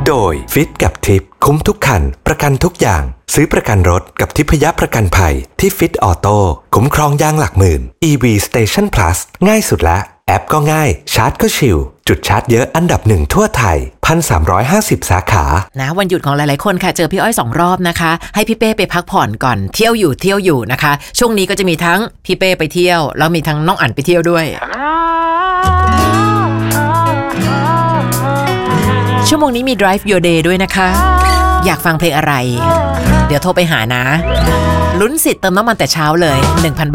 โดยฟิตกับทิปคุ้มทุกคันประกันทุกอย่างซื้อประกันรถกับทิพยประกันภัยที่ฟิตออโต้คุ้มครองยางหลักหมื่น EV Station Plus ง่ายสุดละแอปก็ง่ายชาร์จก็ชิลจุดชาร์จเยอะอันดับ1ทั่วไทย 1,350 สาขานะวันหยุดของหลายๆคนค่ะเจอพี่อ้อย2รอบนะคะให้พี่เป้ไปพักผ่อนก่อนเที่ยวอยู่นะคะช่วงนี้ก็จะมีทั้งพี่เป้ไปเที่ยวแล้วมีทั้งน้องอั๋นไปเที่ยวด้วยชั่วโมงนี้มี Drive Your Day ด้วยนะคะอยากฟังเพลงอะไรเดี๋ยวโทรไปหานะลุ้นสิทธิ์เติมน้ำมันแต่เช้าเลย 1,000